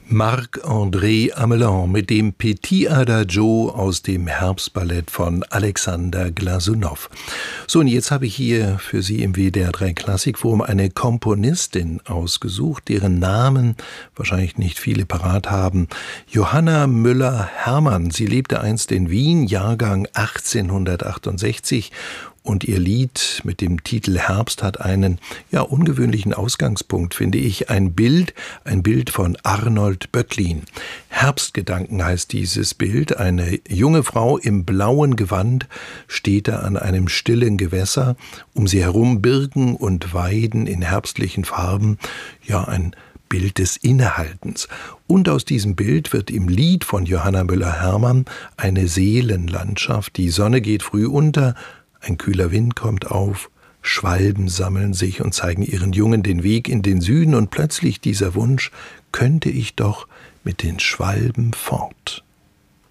Marc-André Amelin mit dem Petit Adagio aus dem Herbstballett von Alexander Glasunow. So, und jetzt habe ich hier für Sie im WDR 3 Klassikforum eine Komponistin ausgesucht, deren Namen wahrscheinlich nicht viele parat haben. Johanna Müller-Hermann. Sie lebte einst in Wien, Jahrgang 1868. Und ihr Lied mit dem Titel Herbst hat einen ungewöhnlichen Ausgangspunkt, finde ich. Ein Bild von Arnold Böcklin. Herbstgedanken heißt dieses Bild. Eine junge Frau im blauen Gewand steht da an einem stillen Gewässer. Um sie herum Birken und Weiden in herbstlichen Farben. Ja, ein Bild des Innehaltens. Und aus diesem Bild wird im Lied von Johanna Müller-Hermann eine Seelenlandschaft. Die Sonne geht früh unter, ein kühler Wind kommt auf, Schwalben sammeln sich und zeigen ihren Jungen den Weg in den Süden und plötzlich dieser Wunsch, könnte ich doch mit den Schwalben fort.